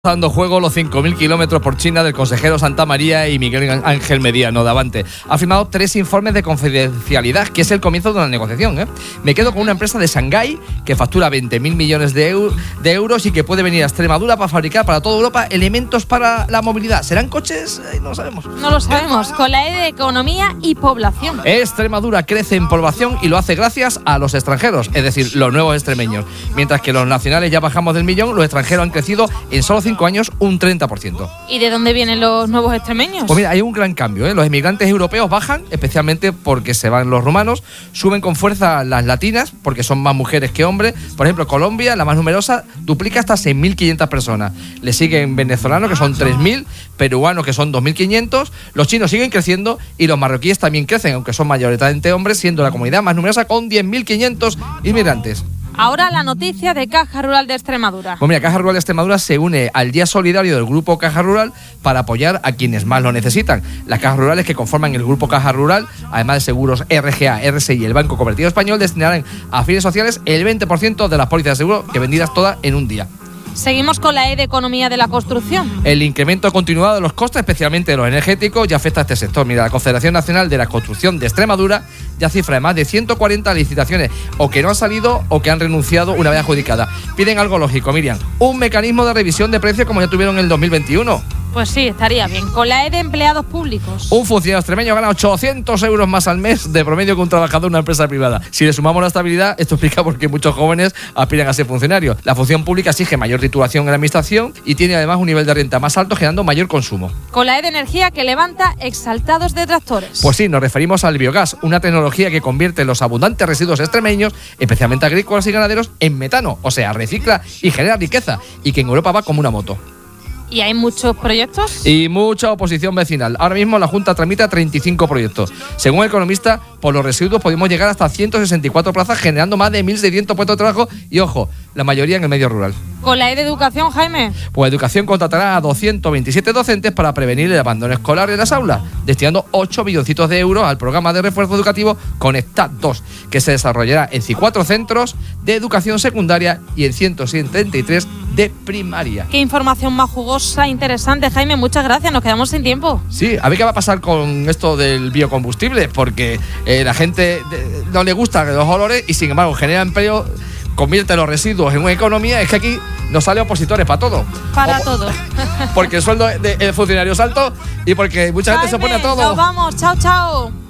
Dando juego los 5.000 kilómetros por China del consejero Santa María y Miguel Ángel Mediano de Avante. Ha firmado 3 informes de confidencialidad, que es el comienzo de una negociación. Me quedo con una empresa de Shanghái que factura 20.000 millones de euros y que puede venir a Extremadura para fabricar para toda Europa elementos para la movilidad. ¿Serán coches? No lo sabemos. No lo sabemos. Con la E de Economía y Población. Extremadura crece en población y lo hace gracias a los extranjeros, es decir, los nuevos extremeños. Mientras que los nacionales ya bajamos del millón, los extranjeros han crecido en solo 5 años un 30%. ¿Y de dónde vienen los nuevos extremeños? Pues mira, hay un gran cambio. Los inmigrantes europeos bajan, especialmente porque se van los rumanos. Suben con fuerza las latinas, porque son más mujeres que hombres. Por ejemplo, Colombia, la más numerosa, duplica hasta 6.500 personas. Le siguen venezolanos, que son 3.000, peruanos, que son 2.500. Los chinos siguen creciendo y los marroquíes también crecen, aunque son mayoritariamente hombres, siendo la comunidad más numerosa con 10.500 inmigrantes. Ahora la noticia de Caja Rural de Extremadura. Pues mira, Caja Rural de Extremadura se une al Día Solidario del Grupo Caja Rural para apoyar a quienes más lo necesitan. Las cajas rurales que conforman el Grupo Caja Rural, además de seguros RGA, RSI y el Banco Cooperativo Español, destinarán a fines sociales el 20% de las pólizas de seguro que vendidas todas en un día. Seguimos con la E de Economía de la Construcción. El incremento continuado de los costes, especialmente de los energéticos, ya afecta a este sector. Mira, la Confederación Nacional de la Construcción de Extremadura ya cifra de más de 140 licitaciones o que no han salido o que han renunciado una vez adjudicada. Piden algo lógico, Miriam, un mecanismo de revisión de precios como ya tuvieron en el 2021. Pues sí, estaría bien. Con la E de Empleados Públicos. Un funcionario extremeño gana 800 euros más al mes de promedio que un trabajador de una empresa privada. Si le sumamos la estabilidad, esto explica por qué muchos jóvenes aspiran a ser funcionarios. La función pública exige mayor titulación en la administración y tiene además un nivel de renta más alto, generando mayor consumo. Con la E de Energía, que levanta exaltados detractores. Pues sí, nos referimos al biogás, una tecnología que convierte los abundantes residuos extremeños, especialmente agrícolas y ganaderos, en metano, o sea, recicla y genera riqueza, y que en Europa va como una moto. ¿Y hay muchos proyectos? Y mucha oposición vecinal. Ahora mismo la Junta tramita 35 proyectos. Según el economista, por los residuos podemos llegar hasta 164 plazas, generando más de 1.600 puestos de trabajo y, ojo, la mayoría en el medio rural. Con la E de Educación, Jaime. Pues Educación contratará a 227 docentes para prevenir el abandono escolar en las aulas, destinando 8 milloncitos de euros al programa de refuerzo educativo Conecta 2, que se desarrollará en 4 centros de educación secundaria y en 173 de primaria. Qué información más jugosa, interesante, Jaime. Muchas gracias, nos quedamos sin tiempo. Sí, a ver qué va a pasar con esto del biocombustible, porque la gente no le gustan los olores y sin embargo genera empleo, convierte los residuos en una economía. Es que aquí nos sale opositores para todo. Para todo. Porque el sueldo del funcionario es alto y porque mucha gente se opone a todo. Nos vamos, chao, chao.